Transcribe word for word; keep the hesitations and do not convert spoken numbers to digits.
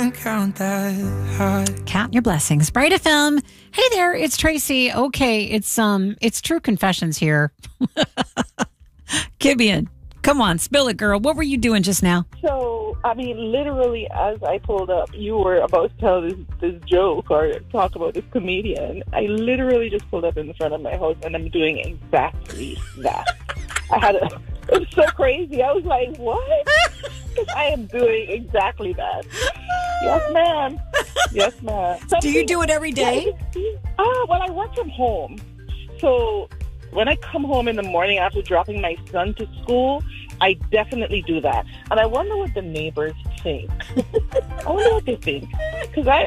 Count that high. Count your blessings. Bright F M. Hey there, it's Tracy. Okay, it's um, it's True Confessions here. Kibian, come on, spill it, girl. What were you doing just now? So, I mean, literally, as I pulled up, you were about to tell this, this joke or talk about this comedian. I literally just pulled up in the front of my house, and I'm doing exactly that. I had a, it was so crazy. I was like, what? Because I am doing exactly that. Yes, ma'am. Yes, ma'am. Something, do you do it every day? Ah, well, I work from home. So when I come home in the morning after dropping my son to school, I definitely do that. And I wonder what the neighbors think. I wonder what they think. Because I,